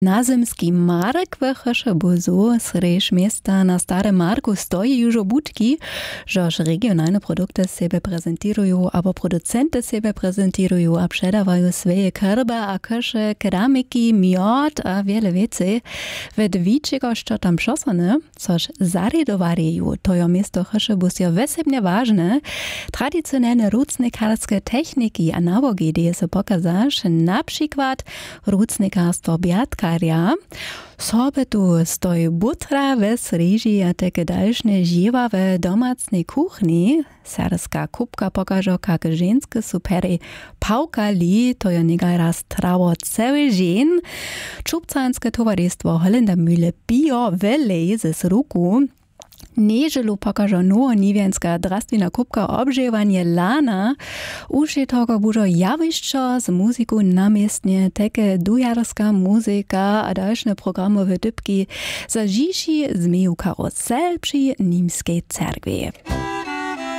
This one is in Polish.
Nazemski Marek w Cheszebuzu, srež miasta na Starym Marku stojí już obudki, żeż regionalne produkty siebie prezentują, albo producenty siebie prezentują, a przedawają swoje kerby, a kesze, keramiki, miod, a wiele więcej. Wed wiczego, co tam przosane, coż zaredowareju, to je miasto Cheszebuz je wesebnie ważne. Tradycjonalne rucnikarskie techniki a nawogi, die se pokazasz, na przykład rucnikarstwo biatka, Sobe tu stoi butra ve sreži a teke dalšne živa v domacnej kuchni. Serska kupka pokažo, kak ženske superi paukali, to je negaj raz travo cel žen. Čupcanske tovarstvo Holenda Mühle bio velej z ruku. Nieželu pokažo novo nivienska drastvina kupka obževanje lana. Už je togo bužo javiščo z muziku namiestne, teke dujarska muzika a dalšne programové dybki za žiši zmeju karosel pri Nímskej cerkvi.